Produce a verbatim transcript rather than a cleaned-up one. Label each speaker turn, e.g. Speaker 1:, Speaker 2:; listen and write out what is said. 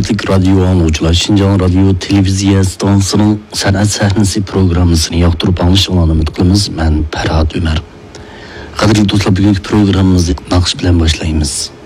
Speaker 1: hürmetlik radyo anlıcılar, Şincan Radyo Televiziya Stansının Sanat Sahnesi programmasını yaktırıp anlaşılan ümit qilamiz. Ben Ferhat Ömer. Qadrli do'stlar, bugungi programmamizni naqsh bilan boshlaymiz.